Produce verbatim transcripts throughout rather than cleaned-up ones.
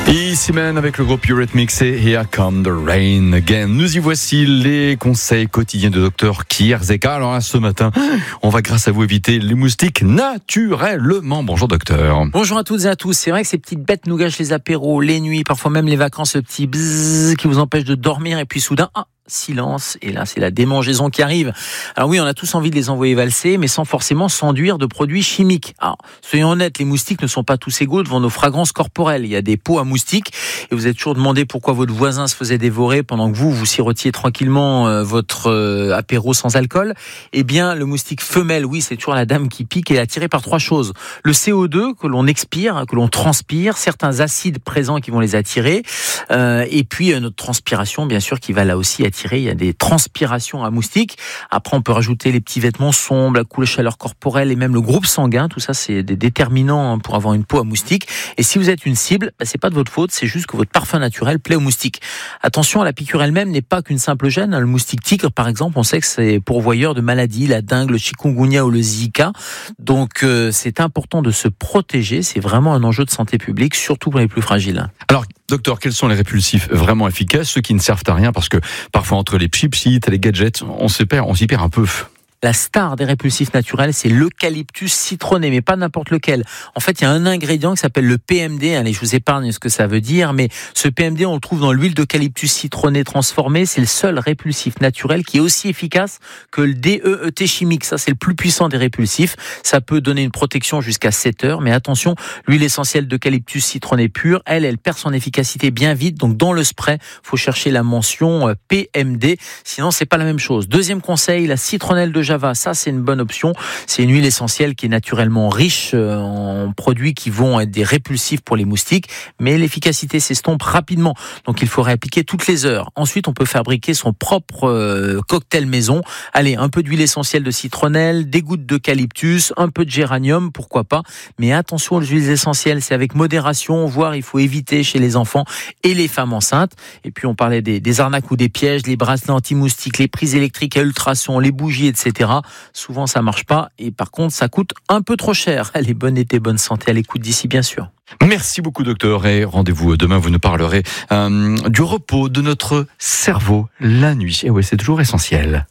Easy Man avec le groupe Eurythmics et Here Come the Rain Again. Nous y voici les conseils quotidiens de docteur Kierzeka. Alors là, ce matin, on va grâce à vous éviter les moustiques naturellement. Bonjour docteur. Bonjour à toutes et à tous. C'est vrai que ces petites bêtes nous gâchent les apéros, les nuits, parfois même les vacances, ce petit bzzz qui vous empêche de dormir et puis soudain, ah, silence, et là c'est la démangeaison qui arrive. Alors oui, on a tous envie de les envoyer valser, mais sans forcément s'enduire de produits chimiques. Alors, soyons honnêtes, les moustiques ne sont pas tous égaux devant nos fragrances corporelles. Il y a des pots à moustiques, et vous êtes toujours demandé pourquoi votre voisin se faisait dévorer pendant que vous, vous sirotiez tranquillement euh, votre euh, apéro sans alcool. Eh bien, le moustique femelle, oui, c'est toujours la dame qui pique, et est attirée par trois choses. Le C O deux que l'on expire, que l'on transpire, certains acides présents qui vont les attirer, euh, et puis euh, notre transpiration, bien sûr, qui va là aussi attirer. Il y a des transpirations à moustiques. Après, on peut rajouter les petits vêtements sombres, la couleur chaleur corporelle et même le groupe sanguin. Tout ça, c'est des déterminants pour avoir une peau à moustiques. Et si vous êtes une cible, bah, c'est pas de votre faute, c'est juste que votre parfum naturel plaît aux moustiques. Attention, la piqûre elle-même n'est pas qu'une simple gêne. Le moustique tigre, par exemple, on sait que c'est pourvoyeur de maladies, la dengue, le chikungunya ou le zika. Donc, euh, c'est important de se protéger. C'est vraiment un enjeu de santé publique, surtout pour les plus fragiles. Alors, docteur, quels sont les répulsifs vraiment efficaces, ceux qui ne servent à rien, parce que parfois entre les chips-it et les gadgets, on s'y perd, on s'y perd un peu. La star des répulsifs naturels, c'est l'eucalyptus citronné, mais pas n'importe lequel. En fait, il y a un ingrédient qui s'appelle le P M D. Allez, je vous épargne ce que ça veut dire, mais ce P M D, on le trouve dans l'huile d'eucalyptus citronné transformée. C'est le seul répulsif naturel qui est aussi efficace que le D E E T chimique. Ça, c'est le plus puissant des répulsifs. Ça peut donner une protection jusqu'à sept heures, mais attention, l'huile essentielle d'eucalyptus citronné pure, elle, elle perd son efficacité bien vite. Donc, dans le spray, faut chercher la mention P M D. Sinon, c'est pas la même chose. Deuxième conseil, la citronnelle de Java, ça c'est une bonne option. C'est une huile essentielle qui est naturellement riche en produits qui vont être des répulsifs pour les moustiques, mais l'efficacité s'estompe rapidement. Donc il faut réappliquer toutes les heures. Ensuite, on peut fabriquer son propre euh, cocktail maison. Allez, un peu d'huile essentielle de citronnelle, des gouttes d'eucalyptus, un peu de géranium, pourquoi pas. Mais attention aux huiles essentielles, c'est avec modération, voire il faut éviter chez les enfants et les femmes enceintes. Et puis on parlait des, des arnaques ou des pièges, les bracelets anti-moustiques, les prises électriques à ultrasons, les bougies, et cetera. Souvent, ça marche pas et par contre, ça coûte un peu trop cher. Allez, bonne été, bonne santé à l'écoute d'ici, bien sûr. Merci beaucoup, docteur, et rendez-vous demain. Vous nous parlerez euh, du repos de notre cerveau la nuit. Et oui, c'est toujours essentiel.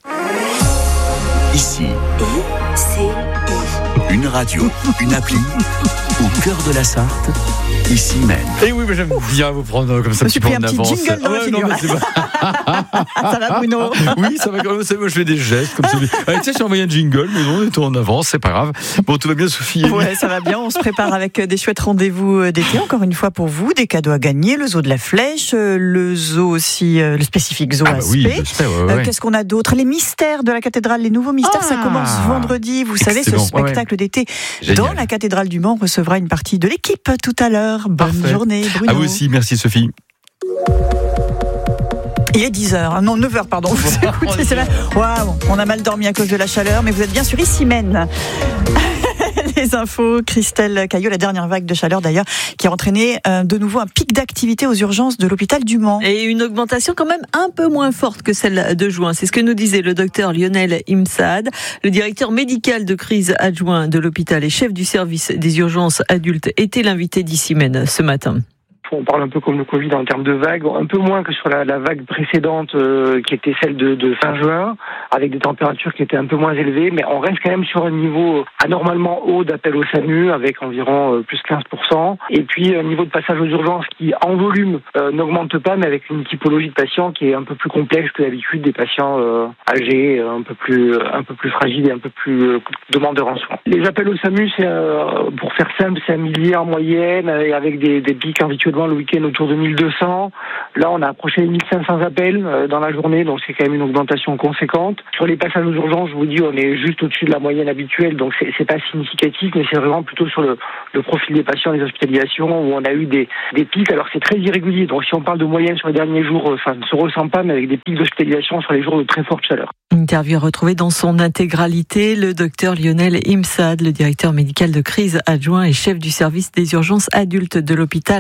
Ici, I C I. Une radio, une appli, au cœur de la Sarthe. Ici même. Et oui, mais j'aime bien vous prendre comme ça un petit peu en avance. Je me suis pris un petit jingle dans la figure. Ah ouais, non, ça va, Bruno? Oui, ça va quand même. Moi, je fais des gestes comme celui. Ah, tu sais, j'ai envoyé un jingle, mais on est en avance, c'est pas grave. Bon, tout va bien, Sophie? Ouais, ça va bien. On se prépare avec des chouettes rendez-vous d'été, encore une fois pour vous. Des cadeaux à gagner, le zoo de la Flèche, le zoo aussi, le spécifique zoo ah bah Aspect. Oui, j'espère, ouais, ouais. Euh, qu'est-ce qu'on a d'autre? Les mystères de la cathédrale, les nouveaux mystères, ah, ça commence vendredi. Vous savez, excellent. ce spectacle ouais, ouais. d'été Génial. Dans la cathédrale du Mans recevra une partie de l'équipe tout à l'heure. Bonne Parfait. journée, Bruno. À vous aussi, merci Sophie. Il est dix heures, non neuf heures pardon. Vous écoutez, c'est là. Waouh, on a mal dormi à cause de la chaleur, mais vous êtes bien sur Ici Même. Les infos, Christelle Caillot, la dernière vague de chaleur d'ailleurs, qui a entraîné euh, de nouveau un pic d'activité aux urgences de l'hôpital du Mans. Et une augmentation quand même un peu moins forte que celle de juin. C'est ce que nous disait le docteur Lionel Imsaad, le directeur médical de crise adjoint de l'hôpital et chef du service des urgences adultes, était l'invité d'Ici Même ce matin. On parle un peu comme le Covid en termes de vagues, un peu moins que sur la, la vague précédente euh, qui était celle de, de fin juin, avec des températures qui étaient un peu moins élevées, mais on reste quand même sur un niveau anormalement haut d'appel au SAMU, avec environ euh, plus quinze pour cent, et puis un niveau de passage aux urgences qui, en volume, euh, n'augmente pas, mais avec une typologie de patients qui est un peu plus complexe que d'habitude, des patients euh, âgés, un peu plus un peu plus fragiles et un peu plus euh, demandeurs en soins. Les appels au SAMU, c'est, euh, pour faire simple, c'est un millier en moyenne, et avec des, des pics habituellement le week-end autour de mille deux cents. Là, on a approché les mille cinq cents appels euh, dans la journée, donc c'est quand même une augmentation conséquente. Sur les passages aux urgences, je vous dis, on est juste au-dessus de la moyenne habituelle, donc c'est, c'est pas significatif, mais c'est vraiment plutôt sur le, le profil des patients, les hospitalisations, où on a eu des, des pics. Alors c'est très irrégulier, donc si on parle de moyenne sur les derniers jours, euh, ça ne se ressent pas, mais avec des pics d'hospitalisation sur les jours de très forte chaleur. Interview à retrouver dans son intégralité, le docteur Lionel Imsaad, le directeur médical de crise adjoint et chef du service des urgences adultes de l'hôpital du Mans.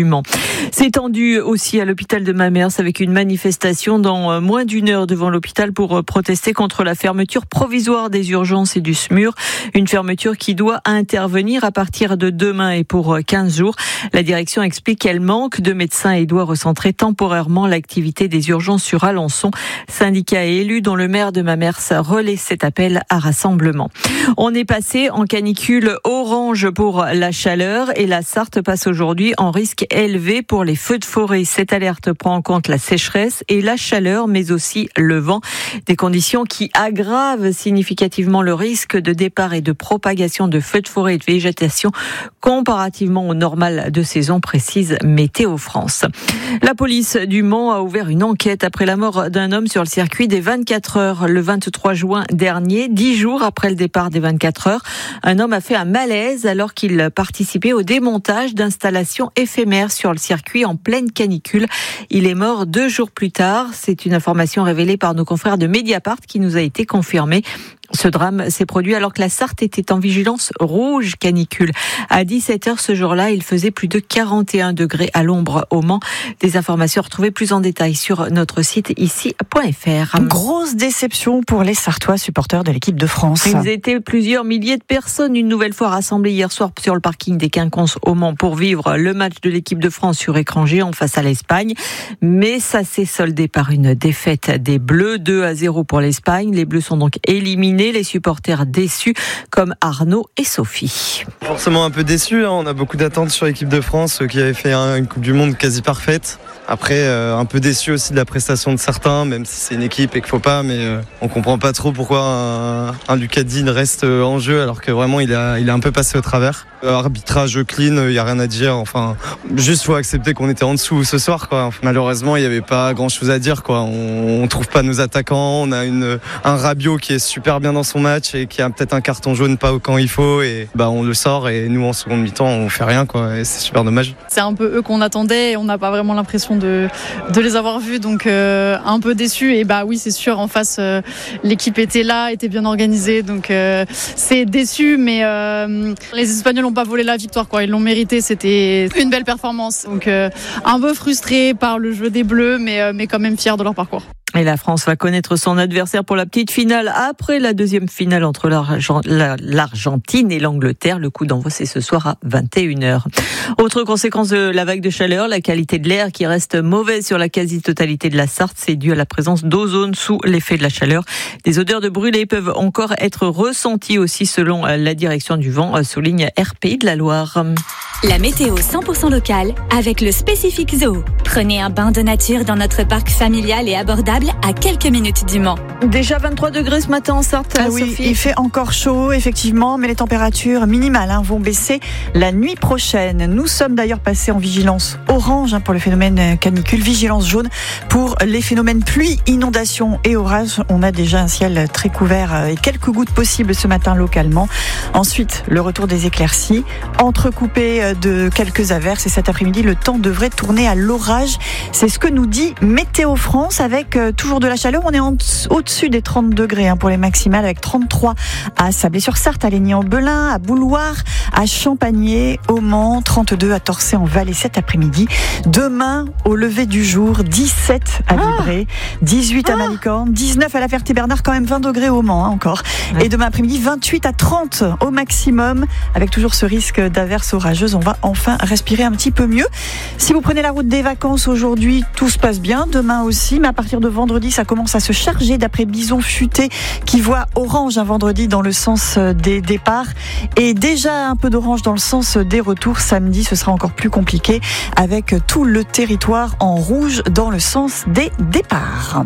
Mans. C'est tendu aussi à l'hôpital de Mamers avec une manifestation dans moins d'une heure devant l'hôpital pour protester contre la fermeture provisoire des urgences et du S M U R. Une fermeture qui doit intervenir à partir de demain et pour quinze jours. La direction explique qu'elle manque de médecins et doit recentrer temporairement l'activité des urgences sur Alençon. Syndicats et élus dont le maire de Mamers relaie cet appel à rassemblement. On est passé en canicule orange pour la chaleur et la Sarthe passe aujourd'hui en risque élevé pour les feux de forêt. Cette alerte prend en compte la sécheresse et la chaleur, mais aussi le vent. Des conditions qui aggravent significativement le risque de départ et de propagation de feux de forêt et de végétation comparativement au normal de saison, précise Météo France. La police du Mans a ouvert une enquête après la mort d'un homme sur le circuit des vingt-quatre heures le vingt-trois juin dernier, dix jours après le départ des vingt-quatre heures. Un homme a fait un malaise alors qu'il participait au démontage d'installations éphémères sur le circuit en pleine canicule. Il est mort deux jours plus tard. C'est une information révélée par nos confrères de Mediapart qui nous a été confirmée. Ce drame s'est produit alors que la Sarthe était en vigilance rouge canicule. À dix-sept heures ce jour-là, il faisait plus de quarante et un degrés à l'ombre au Mans. Des informations retrouvées plus en détail sur notre site ici point f r. Grosse déception pour les Sartois supporters de l'équipe de France. Ils étaient plusieurs milliers de personnes une nouvelle fois rassemblées hier soir sur le parking des Quinconces au Mans pour vivre le match de l'équipe de France sur écran géant face à l'Espagne. Mais ça s'est soldé par une défaite des Bleus, deux à zéro pour l'Espagne. Les Bleus sont donc éliminés. Les supporters déçus comme Arnaud et Sophie. Forcément un peu déçus, hein. On a beaucoup d'attentes sur l'équipe de France qui avait fait une Coupe du Monde quasi parfaite. Après, euh, un peu déçu aussi de la prestation de certains, même si c'est une équipe et qu'il faut pas, mais euh, on comprend pas trop pourquoi un, un Lucas Digne reste en jeu alors que vraiment il a, il a un peu passé au travers. Euh, arbitrage clean, il y a rien à dire. Enfin, juste faut accepter qu'on était en dessous ce soir, quoi. Malheureusement, il y avait pas grand chose à dire, quoi. On, on trouve pas nos attaquants, on a une, un Rabiot qui est super bien dans son match et qui a peut-être un carton jaune pas quand il faut et bah on le sort et nous en seconde mi-temps on fait rien, quoi. Et c'est super dommage. C'est un peu eux qu'on attendait et on n'a pas vraiment l'impression de, de les avoir vus, donc euh, un peu déçu. Et bah oui, c'est sûr, en face euh, l'équipe était là, était bien organisée, donc euh, c'est déçu, mais euh, les Espagnols n'ont pas volé la victoire, quoi. Ils l'ont mérité, c'était une belle performance, donc euh, un peu frustré par le jeu des Bleus, mais, euh, mais quand même fier de leur parcours. Et la France va connaître son adversaire pour la petite finale après la deuxième finale entre l'Argentine et l'Angleterre. Le coup d'envoi, c'est ce soir à vingt et une heures. Autre conséquence de la vague de chaleur, la qualité de l'air qui reste mauvaise sur la quasi-totalité de la Sarthe. C'est dû à la présence d'ozone sous l'effet de la chaleur. Des odeurs de brûlés peuvent encore être ressenties aussi selon la direction du vent, souligne R P I de la Loire. La météo cent pour cent locale avec le Spécifique Zoo. Prenez un bain de nature dans notre parc familial et abordable à quelques minutes du Mans. Déjà vingt-trois degrés ce matin en Sarthe, ah oui, Sophie. Il fait encore chaud, effectivement, mais les températures minimales hein, vont baisser la nuit prochaine. Nous sommes d'ailleurs passés en vigilance orange hein, pour le phénomène canicule, vigilance jaune pour les phénomènes pluie, inondations et orages. On a déjà un ciel très couvert et quelques gouttes possibles ce matin localement. Ensuite, le retour des éclaircies, entrecoupé de quelques averses. Et cet après-midi, le temps devrait tourner à l'orage. C'est ce que nous dit Météo France avec euh, toujours de la chaleur. On est en, au-dessus des trente degrés hein, pour les maximales avec trente-trois à Sablé-sur-Sarthe, à Légny-en-Belin, à Bouloir, à Champagné, au Mans, trente-deux à Torçay en Valais cet après-midi. Demain, au lever du jour, dix-sept à Vibré, dix-huit à Malicorne, dix-neuf à La Ferté-Bernard, quand même vingt degrés au Mans hein, encore. Ouais. Et demain après-midi, vingt-huit à trente au maximum, avec toujours ce risque d'averses orageuses. On va enfin respirer un petit peu mieux. Si vous prenez la route des vacances aujourd'hui, tout se passe bien. Demain aussi, mais à partir de vendredi, ça commence à se charger d'après Bison Futé qui voit orange un vendredi dans le sens des départs et déjà un peu d'orange dans le sens des retours. Samedi, ce sera encore plus compliqué avec tout le territoire en rouge dans le sens des départs.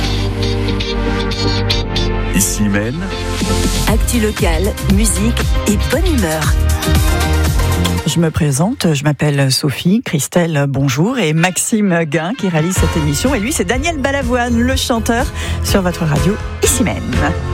Ici même. Actu locale, musique et bonne humeur. Je me présente, je m'appelle Sophie, Christelle, bonjour, et Maxime Guin qui réalise cette émission. Et lui, c'est Daniel Balavoine, le chanteur, sur votre radio, ici même.